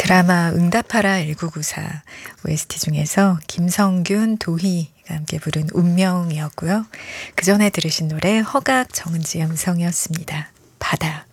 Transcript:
드라마 응답하라 1994 OST 중에서 김성균, 도희가 함께 부른 운명이었고요. 그 전에 들으신 노래 허각 정은지 음성이었습니다. 바다.